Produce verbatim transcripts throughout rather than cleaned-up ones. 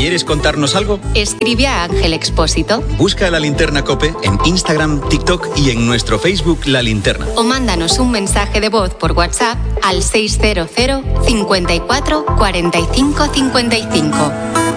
¿Quieres contarnos algo? Escribe a Ángel Expósito. Busca La Linterna COPE en Instagram, TikTok y en nuestro Facebook La Linterna. O mándanos un mensaje de voz por WhatsApp al seiscientos cincuenta y cuatro cuarenta y cinco cincuenta y cinco.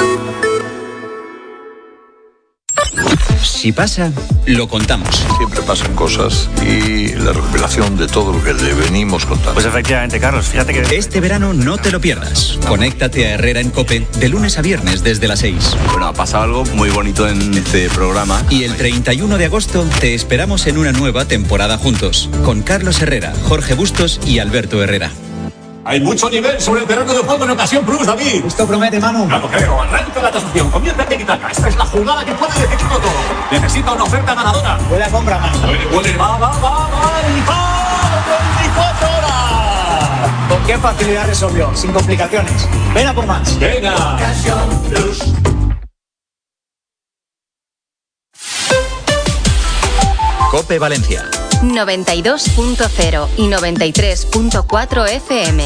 Si pasa, lo contamos. Siempre pasan cosas y la recopilación de todo lo que le venimos contando. Pues efectivamente, Carlos, fíjate que... Este verano no te lo pierdas. Conéctate a Herrera en COPE de lunes a viernes desde las seis. Bueno, ha pasado algo muy bonito en este programa. Y el treinta y uno de agosto te esperamos en una nueva temporada juntos, con Carlos Herrera, Jorge Bustos y Alberto Herrera. Hay mucho nivel sobre el terreno de juego en ocasión plus, David. Esto promete, Manu. No lo creo. Arranca la tasación. Comienza el tiki-taka. Esta es la jugada que puede decidirlo todo. Necesita una oferta ganadora. Buena compra, Manu. Puede, puede. Va, va, va, va. Y va. veinticuatro horas. ¿Con qué facilidad resolvió? Sin complicaciones. Ven a por más. Venga. Ocasión plus. COPE Valencia. noventa y dos punto cero y noventa y tres punto cuatro F M.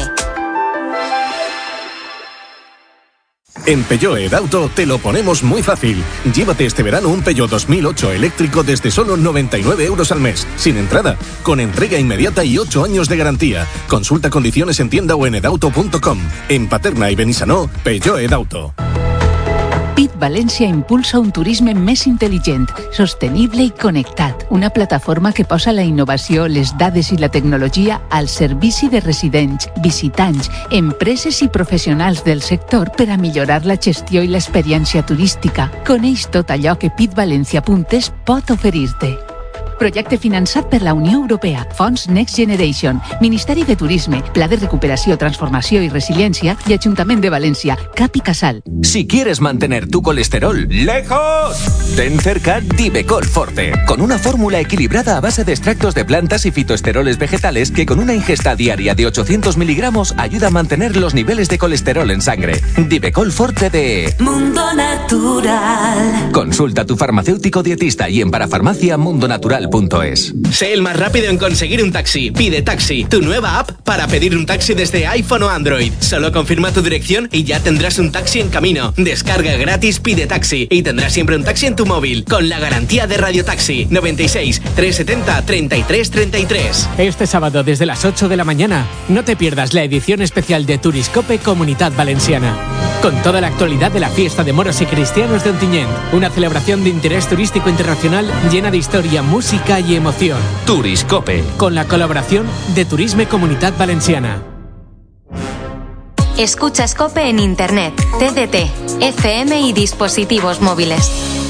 En Peugeot Edauto te lo ponemos muy fácil. Llévate este verano un Peugeot dos mil ocho eléctrico desde solo noventa y nueve euros al mes, sin entrada, con entrega inmediata y ocho años de garantía. Consulta condiciones en tienda o en edauto punto com. En Paterna i Benissanó, Peugeot Edauto. Pit València impulsa un turisme més intel·ligent, sostenible i connectat. Una plataforma que posa la innovació, les dades i la tecnologia al servici de residents, visitants, empreses i professionals del sector per a millorar la gestió i l'experiència turística. Coneix tot allò que pit valencia punt es pot oferir-te. Projecte finançat per la Unió Europea, Fons Next Generation, Ministeri de Turisme, Pla de Recuperació, Transformació y Resiliencia y Ayuntamiento de Valencia, Cap y Casal. Si quieres mantener tu colesterol lejos, ten cerca Divecol Forte, con una fórmula equilibrada a base de extractos de plantas y fitoesteroles vegetales que con una ingesta diaria de ochocientos miligramos ayuda a mantener los niveles de colesterol en sangre. Divecol Forte de Mundo Natural. Consulta a tu farmacéutico dietista y en parafarmacia mundonatural punto es. Sé el más rápido en conseguir un taxi. Pide Taxi, tu nueva app para pedir un taxi desde iPhone o Android. Solo confirma tu dirección y ya tendrás un taxi en camino. Descarga gratis Pide Taxi y tendrás siempre un taxi en tu móvil con la garantía de Radio Taxi. noventa y seis, trescientos setenta, treinta y tres treinta y tres. Este sábado desde las ocho de la mañana no te pierdas la edición especial de Turiscope Comunitat Valenciana, con toda la actualidad de la fiesta de moros y cristianos de Ontinyent, una celebración de interés turístico internacional llena de historia, música y emoción. Turiscope, con la colaboración de Turisme Comunitat Valenciana. Escucha Scope en Internet, T D T, F M y dispositivos móviles.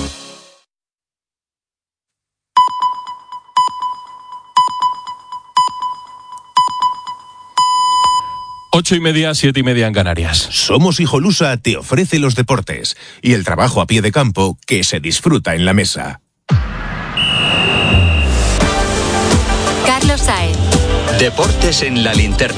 Ocho y media, siete y media en Canarias. Somos Hijolusa te ofrece los deportes y el trabajo a pie de campo que se disfruta en la mesa. Carlos Saez. Deportes en La Linterna.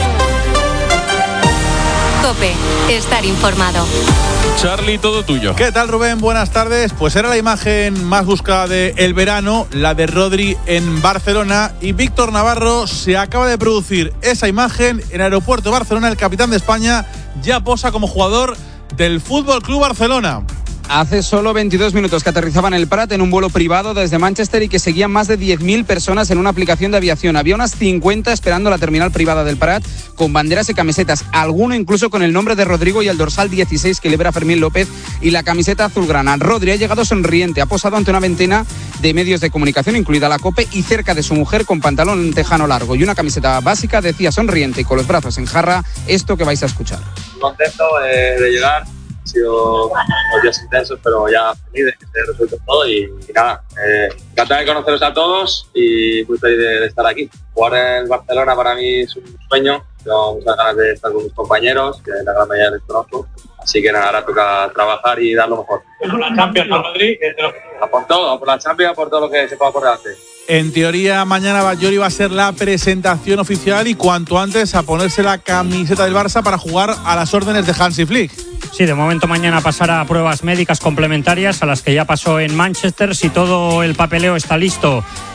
COPE, estar informado. Charlie, todo tuyo. ¿Qué tal, Rubén? Buenas tardes. Pues era la imagen más buscada del verano, la de Rodri en Barcelona, y Víctor Navarro se acaba de producir esa imagen en el aeropuerto de Barcelona. El capitán de España ya posa como jugador del Fútbol Club Barcelona. Hace solo veintidós minutos que aterrizaba en el Prat en un vuelo privado desde Manchester y que seguían más de diez mil personas en una aplicación de aviación. Había unas cincuenta esperando la terminal privada del Prat con banderas y camisetas, alguno incluso con el nombre de Rodrigo y el dorsal dieciséis que libera Fermín López y la camiseta azulgrana. Rodri ha llegado sonriente, ha posado ante una veintena de medios de comunicación, incluida la COPE, y cerca de su mujer con pantalón tejano largo y una camiseta básica. Decía sonriente y con los brazos en jarra esto que vais a escuchar. Contento eh, de llegar. Han sido unos días intensos, pero ya feliz de que se resuelto todo y, y nada, eh, encantado de conoceros a todos y muy feliz de, de estar aquí. Jugar en Barcelona para mí es un sueño, tengo muchas ganas de estar con mis compañeros, que la gran mayoría les conozco, así que nada, ahora toca trabajar y dar lo mejor. Por la Champions, ¿no, Rodri? A por todo, por la Champions, a por todo lo que se pueda por delante. En teoría, mañana Batllori va a ser la presentación oficial y cuanto antes a ponerse la camiseta del Barça para jugar a las órdenes de Hansi Flick. Sí, de momento mañana pasará a pruebas médicas complementarias a las que ya pasó en Manchester. Si todo el papeleo está listo,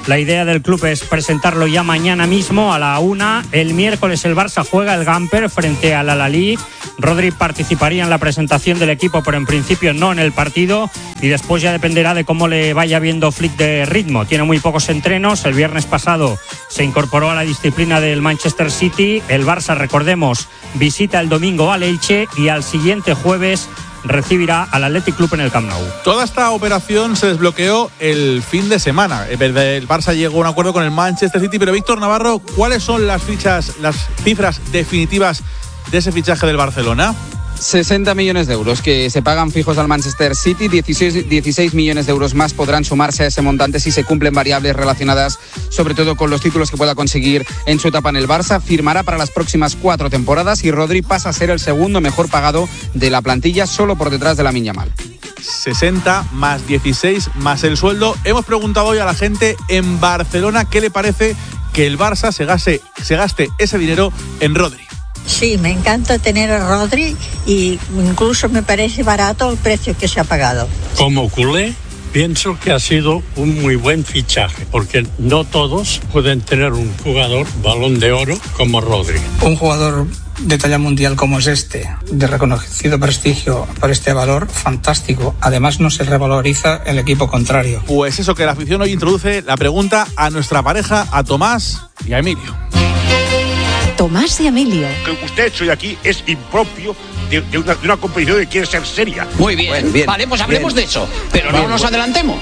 La idea del club es presentarlo ya mañana mismo a la una. El miércoles el Barça juega el Gamper frente al Al-Ahly. Rodri participaría en la presentación del equipo, pero en principio no en el partido. Y después ya dependerá de cómo le vaya viendo Flick de ritmo. Tiene muy pocos entrenos. El viernes pasado se incorporó a la disciplina del Manchester City. El Barça, recordemos, visita el domingo al Elche y al siguiente jueves recibirá al Athletic Club en el Camp Nou. Toda esta operación se desbloqueó el fin de semana. El Barça llegó a un acuerdo con el Manchester City, pero Víctor Navarro, ¿cuáles son las fichas, las cifras definitivas de ese fichaje del Barcelona? sesenta millones de euros que se pagan fijos al Manchester City, dieciséis, dieciséis millones de euros más podrán sumarse a ese montante si se cumplen variables relacionadas sobre todo con los títulos que pueda conseguir en su etapa en el Barça. Firmará para las próximas cuatro temporadas y Rodri pasa a ser el segundo mejor pagado de la plantilla, solo por detrás de Lamine Yamal. sesenta más dieciséis más el sueldo. Hemos preguntado hoy a la gente en Barcelona qué le parece que el Barça se gaste, se gaste ese dinero en Rodri. Sí, me encanta tener a Rodri y incluso me parece barato el precio que se ha pagado. Como culé, pienso que ha sido un muy buen fichaje, porque no todos pueden tener un jugador balón de oro como Rodri. Un jugador de talla mundial como es este, de reconocido prestigio por este valor, fantástico. Además no se revaloriza el equipo contrario. Pues eso, que la afición hoy introduce la pregunta a nuestra pareja, a Tomás y a Emilio. Tomás y Emilio. Lo que usted ha hecho hoy aquí es impropio de, de, una, de una competición que quiere ser seria. Muy bien, bueno, bien vale, pues hablemos bien de eso, pero bien, no nos bueno. adelantemos.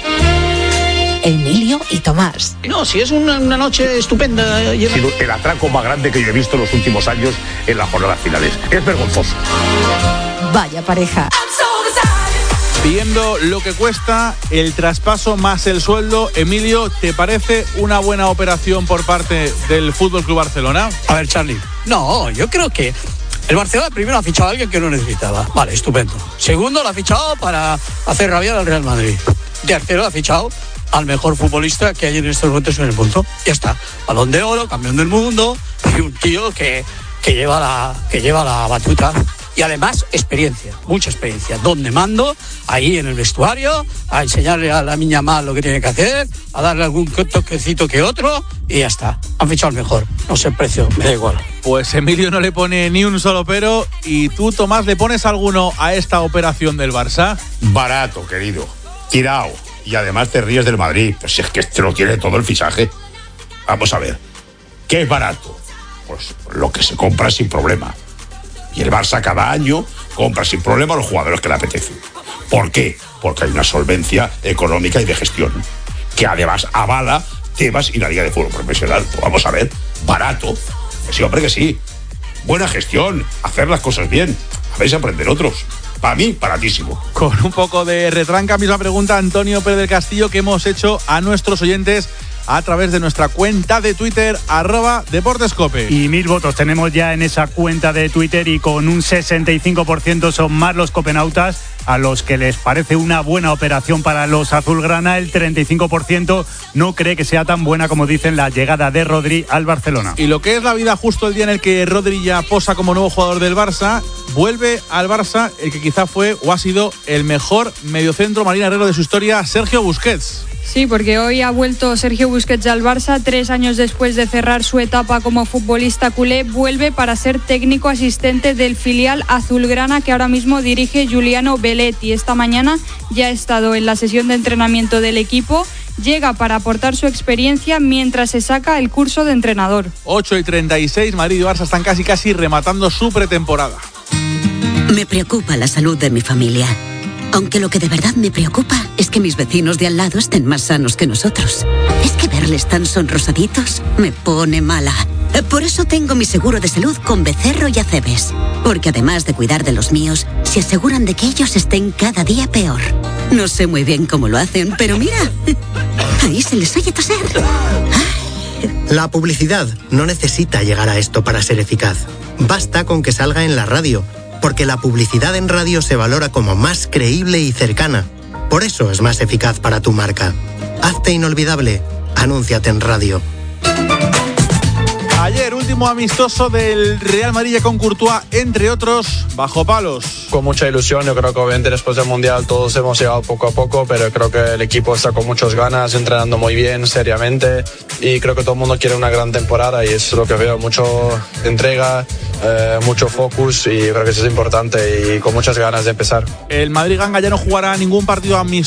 Emilio y Tomás. No, si es una, una noche estupenda. Ha sido el atraco más grande que yo he visto en los últimos años en las jornadas finales. Es vergonzoso. Vaya pareja. Viendo lo que cuesta el traspaso más el sueldo, Emilio, ¿te parece una buena operación por parte del F C Barcelona? A ver, Charlie, no, yo creo que el Barcelona primero ha fichado a alguien que no necesitaba. Vale, estupendo. Segundo, lo ha fichado para hacer rabiar al Real Madrid. Tercero, ha fichado al mejor futbolista que hay en estos momentos en el mundo. Ya está, Balón de Oro, campeón del mundo y un tío que, que, lleva, la, que lleva la batuta. Y además, experiencia, mucha experiencia. Donde mando, ahí en el vestuario, a enseñarle a Lamine Yamal lo que tiene que hacer, a darle algún toquecito que otro, y ya está. Han fichado el mejor. No sé el precio, me da igual. Pues Emilio no le pone ni un solo pero. ¿Y tú, Tomás, le pones alguno a esta operación del Barça? Barato, querido. Tirado. Y además te ríes del Madrid. Pues si es que este lo tiene todo el fichaje. Vamos a ver. ¿Qué es barato? Pues lo que se compra sin problema. Y el Barça cada año compra sin problema a los jugadores que le apetecen. ¿Por qué? Porque hay una solvencia económica y de gestión que además avala temas y la Liga de Fútbol Profesional. Pues vamos a ver, barato. Pues sí, hombre, que sí. Buena gestión, hacer las cosas bien. A ver si aprender otros. Para mí, baratísimo. Con un poco de retranca, misma pregunta a Antonio Pérez del Castillo que hemos hecho a nuestros oyentes a través de nuestra cuenta de Twitter, arroba Deportescope. Y mil votos tenemos ya en esa cuenta de Twitter y con un sesenta y cinco por ciento son más los copenautas a los que les parece una buena operación para los azulgrana. El treinta y cinco por ciento no cree que sea tan buena como dicen la llegada de Rodri al Barcelona. Y lo que es la vida justo el día en el que Rodri ya posa como nuevo jugador del Barça, vuelve al Barça el que quizá fue o ha sido el mejor mediocentro marinero de su historia, Sergio Busquets. Sí, porque hoy ha vuelto Sergio Busquets al Barça. Tres años después de cerrar su etapa como futbolista culé, vuelve para ser técnico asistente del filial azulgrana que ahora mismo dirige Giuliano Belletti. Esta mañana ya ha estado en la sesión de entrenamiento del equipo. Llega para aportar su experiencia mientras se saca el curso de entrenador. ocho y treinta y seis, Madrid y Barça están casi casi rematando su pretemporada. Me preocupa la salud de mi familia. Aunque lo que de verdad me preocupa es que mis vecinos de al lado estén más sanos que nosotros. Es que verles tan sonrosaditos me pone mala. Por eso tengo mi seguro de salud con Becerro y Acebes. Porque además de cuidar de los míos, se aseguran de que ellos estén cada día peor. No sé muy bien cómo lo hacen, pero mira, ahí se les oye toser. La publicidad no necesita llegar a esto para ser eficaz. Basta con que salga en la radio. Porque la publicidad en radio se valora como más creíble y cercana. Por eso es más eficaz para tu marca. Hazte inolvidable. Anúnciate en radio. Ayer, último amistoso del Real Madrid con Courtois, entre otros, bajo palos. Con mucha ilusión, yo creo que obviamente después del Mundial todos hemos llegado poco a poco, pero creo que el equipo está con muchas ganas, entrenando muy bien, seriamente, y creo que todo el mundo quiere una gran temporada y es lo que veo, mucho entrega, eh, mucho focus, y creo que eso es importante y con muchas ganas de empezar. El Madrid Ganga ya no jugará ningún partido amistoso